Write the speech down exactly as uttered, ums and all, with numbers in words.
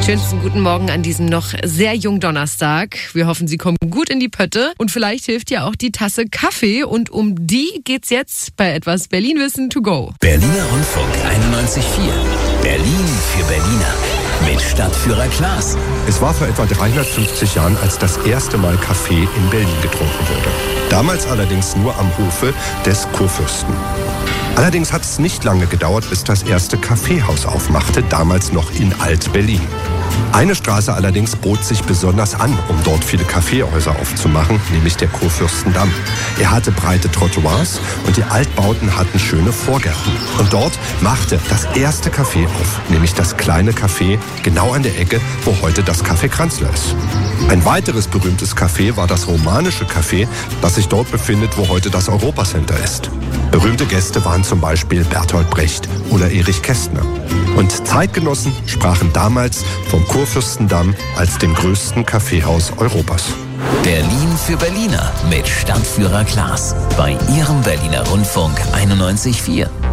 Schönsten guten Morgen an diesem noch sehr jungen Donnerstag. Wir hoffen, Sie kommen gut in die Pötte und vielleicht hilft ja auch die Tasse Kaffee und um die geht's jetzt bei etwas Berlin-Wissen to go. Berliner Rundfunk einundneunzig Komma vier. Berlin für Berliner. Mit Stadtführer Klaas. Es war vor etwa dreihundertfünfzig Jahren, als das erste Mal Kaffee in Berlin getrunken wurde. Damals allerdings nur am Hofe des Kurfürsten. Allerdings hat es nicht lange gedauert, bis das erste Kaffeehaus aufmachte, damals noch in Alt-Berlin. Eine Straße allerdings bot sich besonders an, um dort viele Kaffeehäuser aufzumachen, nämlich der Kurfürstendamm. Er hatte breite Trottoirs und die Altbauten hatten schöne Vorgärten. Und dort machte das erste Café auf, nämlich das kleine Café, genau an der Ecke, wo heute das Café Kranzler ist. Ein weiteres berühmtes Café war das romanische Café, das sich dort befindet, wo heute das Europacenter ist. Berühmte Gäste waren zum Beispiel Bertolt Brecht oder Erich Kästner. Und Zeitgenossen sprachen damals vom Kurfürstendamm als dem größten Kaffeehaus Europas. Berlin für Berliner mit Stadtführer Klaas. Bei Ihrem Berliner Rundfunk einundneunzig Komma vier.